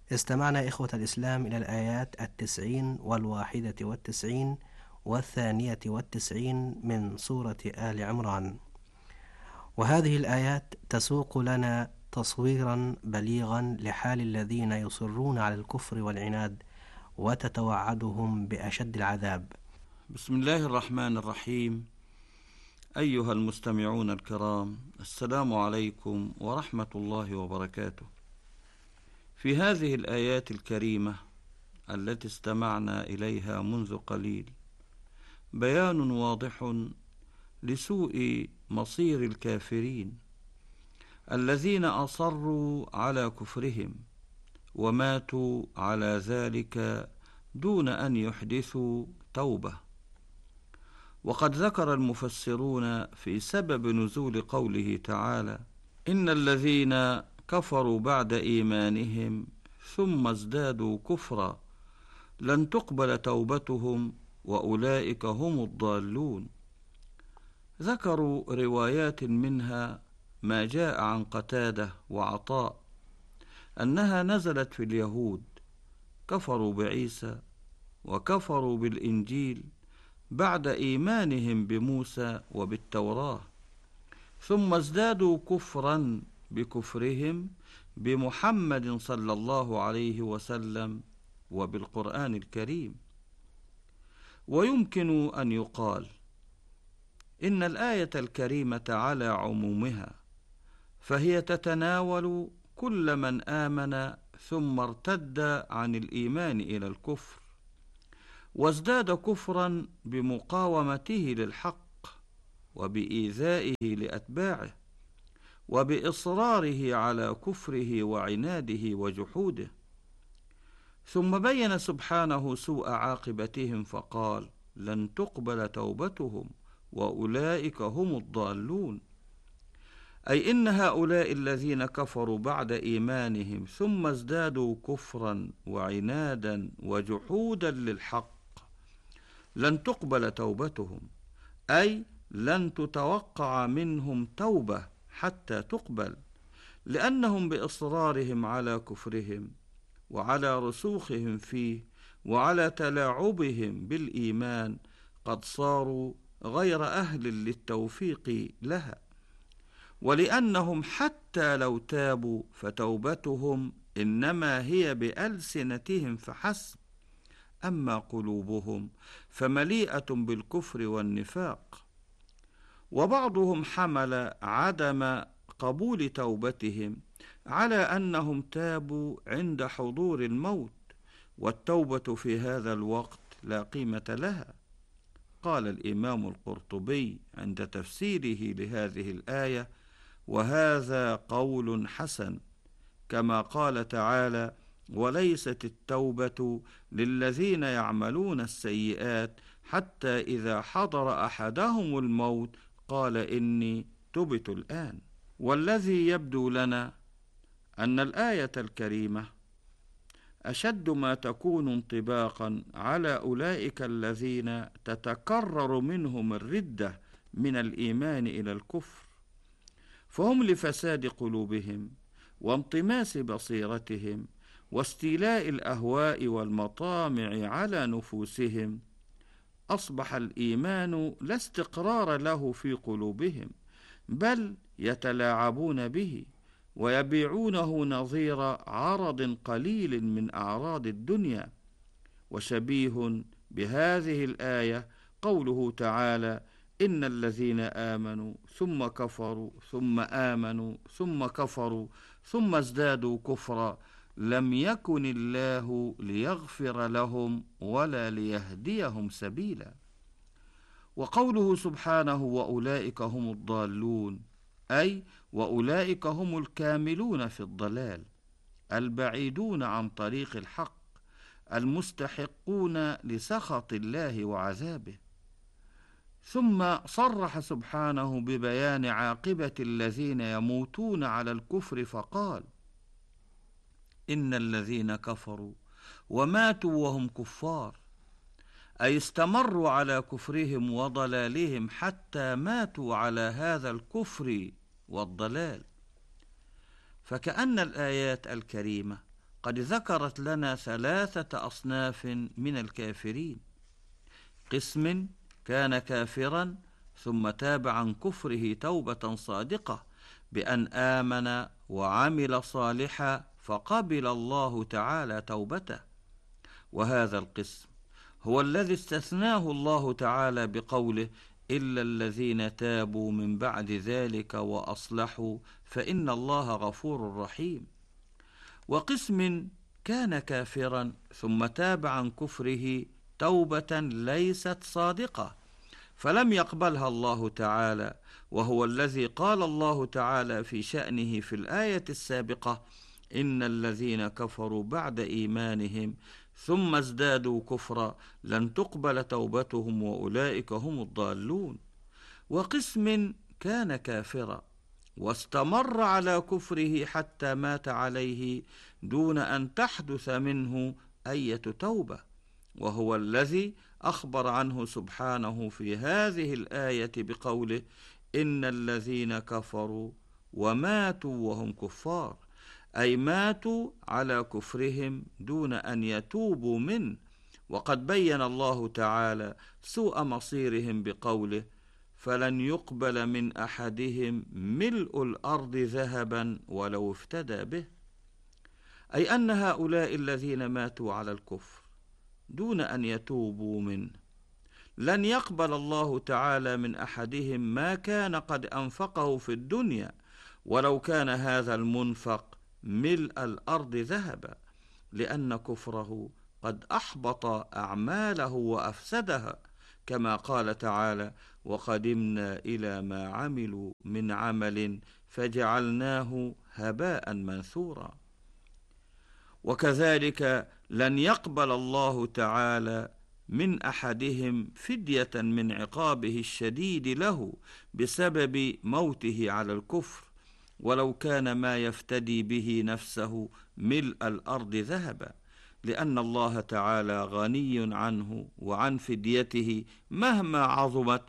استمعنا إخوة الإسلام إلى الآيات 91 و92 من سورة آل عمران، وهذه الآيات تسوق لنا تصويرا بليغا لحال الذين يصرون على الكفر والعناد، وتتوعدهم بأشد العذاب. بسم الله الرحمن الرحيم. أيها المستمعون الكرام، السلام عليكم ورحمة الله وبركاته. في هذه الآيات الكريمة التي استمعنا إليها منذ قليل بيان واضح لسوء مصير الكافرين الذين أصروا على كفرهم وماتوا على ذلك دون أن يحدثوا توبة. وقد ذكر المفسرون في سبب نزول قوله تعالى: إن الذين كفروا بعد إيمانهم ثم ازدادوا كفرا لن تقبل توبتهم وأولئك هم الضالون. ذكروا روايات منها ما جاء عن قتادة وعطاء أنها نزلت في اليهود، كفروا بعيسى وكفروا بالإنجيل بعد إيمانهم بموسى وبالتوراة، ثم ازدادوا كفرا بكفرهم بمحمد صلى الله عليه وسلم وبالقرآن الكريم. ويمكن أن يقال إن الآية الكريمة على عمومها، فهي تتناول كل من آمن ثم ارتد عن الإيمان إلى الكفر وازداد كفرا بمقاومته للحق وبإيذائه لأتباعه وبإصراره على كفره وعناده وجحوده. ثم بين سبحانه سوء عاقبتهم فقال: لن تقبل توبتهم وأولئك هم الضالون، أي إن هؤلاء الذين كفروا بعد إيمانهم ثم ازدادوا كفرا وعنادا وجحودا للحق لن تقبل توبتهم، أي لن تتوقع منهم توبة حتى تقبل، لأنهم بإصرارهم على كفرهم وعلى رسوخهم فيه وعلى تلاعبهم بالإيمان قد صاروا غير أهل للتوفيق لها، ولأنهم حتى لو تابوا فتوبتهم إنما هي بألسنتهم فحسب، أما قلوبهم فمليئة بالكفر والنفاق. وبعضهم حمل عدم قبول توبتهم على أنهم تابوا عند حضور الموت، والتوبة في هذا الوقت لا قيمة لها. قال الإمام القرطبي عند تفسيره لهذه الآية: وهذا قول حسن، كما قال تعالى: وليست التوبة للذين يعملون السيئات حتى إذا حضر أحدهم الموت قال إني تبت الآن. والذي يبدو لنا أن الآية الكريمة أشد ما تكون انطباقا على أولئك الذين تتكرر منهم الردة من الإيمان إلى الكفر، فهم لفساد قلوبهم وانطماس بصيرتهم واستيلاء الأهواء والمطامع على نفوسهم أصبح الإيمان لا استقرار له في قلوبهم، بل يتلاعبون به ويبيعونه نظير عرض قليل من أعراض الدنيا. وشبيه بهذه الآية قوله تعالى: إن الذين آمنوا ثم كفروا ثم آمنوا ثم كفروا ثم ازدادوا كفرا لم يكن الله ليغفر لهم ولا ليهديهم سبيلا. وقوله سبحانه: وأولئك هم الضالون، أي وأولئك هم الكاملون في الضلال، البعيدون عن طريق الحق، المستحقون لسخط الله وعذابه. ثم صرح سبحانه ببيان عاقبة الذين يموتون على الكفر فقال: إن الذين كفروا وماتوا وهم كفار، أي استمروا على كفرهم وضلالهم حتى ماتوا على هذا الكفر والضلال. فكأن الآيات الكريمة قد ذكرت لنا 3 أصناف من الكافرين: قسم كان كافرا ثم تاب عن كفره توبة صادقة بأن آمن وعمل صالحا فقبل الله تعالى توبته، وهذا القسم هو الذي استثناه الله تعالى بقوله: إلا الذين تابوا من بعد ذلك وأصلحوا فإن الله غفور رحيم. وقسم كان كافرا ثم تاب عن كفره توبة ليست صادقة فلم يقبلها الله تعالى، وهو الذي قال الله تعالى في شأنه في الآية السابقة: إن الذين كفروا بعد إيمانهم ثم ازدادوا كفرا لن تقبل توبتهم وأولئك هم الضالون. وقسم كان كافرا واستمر على كفره حتى مات عليه دون أن تحدث منه أية توبة، وهو الذي أخبر عنه سبحانه في هذه الآية بقوله: إن الذين كفروا وماتوا وهم كفار، أي ماتوا على كفرهم دون أن يتوبوا منه. وقد بين الله تعالى سوء مصيرهم بقوله: فلن يقبل من أحدهم ملء الأرض ذهبا ولو افتدى به، أي أن هؤلاء الذين ماتوا على الكفر دون أن يتوبوا منه لن يقبل الله تعالى من أحدهم ما كان قد أنفقه في الدنيا، ولو كان هذا المنفق ملء الأرض ذهبا، لأن كفره قد أحبط أعماله وأفسدها، كما قال تعالى: وقدمنا إلى ما عملوا من عمل فجعلناه هباء منثورا. وكذلك لن يقبل الله تعالى من أحدهم فدية من عقابه الشديد له بسبب موته على الكفر، ولو كان ما يفتدي به نفسه ملء الأرض ذهبا، لأن الله تعالى غني عنه وعن فديته مهما عظمت،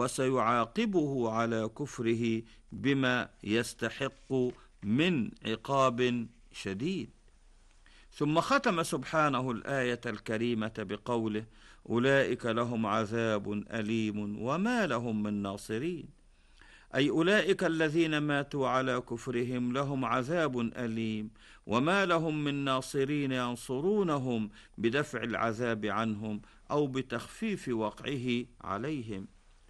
وسيعاقبه على كفره بما يستحق من عقاب شديد. ثم ختم سبحانه الآية الكريمة بقوله: أولئك لهم عذاب أليم وما لهم من ناصرين، أي أولئك الذين ماتوا على كفرهم لهم عذاب أليم وما لهم من ناصرين ينصرونهم بدفع العذاب عنهم أو بتخفيف وقعه عليهم.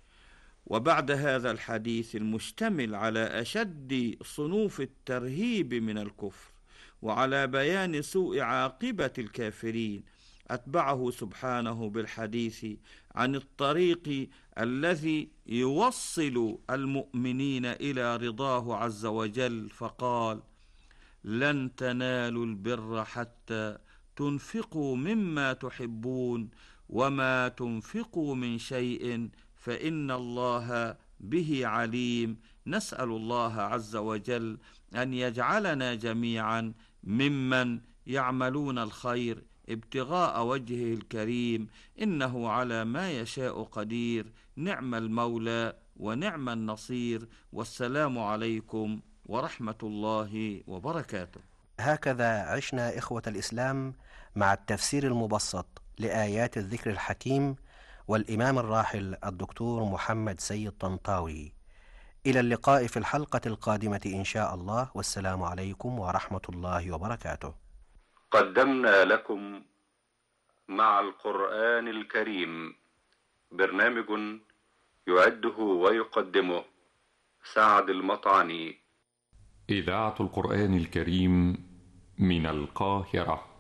وبعد هذا الحديث المشتمل على أشد صنوف الترهيب من الكفر وعلى بيان سوء عاقبة الكافرين، أتبعه سبحانه بالحديث عن الطريق الذي يوصل المؤمنين إلى رضاه عز وجل، فقال: لن تنالوا البر حتى تنفقوا مما تحبون وما تنفقوا من شيء فإن الله به عليم. نسأل الله عز وجل أن يجعلنا جميعا ممن يعملون الخير ابتغاء وجهه الكريم، إنه على ما يشاء قدير. نعم المولى ونعم النصير، والسلام عليكم ورحمة الله وبركاته. هكذا عشنا إخوة الإسلام مع التفسير المبسط لآيات الذكر الحكيم والإمام الراحل الدكتور محمد سيد طنطاوي. إلى اللقاء في الحلقة القادمة إن شاء الله، والسلام عليكم ورحمة الله وبركاته. قدمنا لكم مع القرآن الكريم برنامج يعده ويقدمه سعد المطعني. إذاعة القرآن الكريم من القاهرة.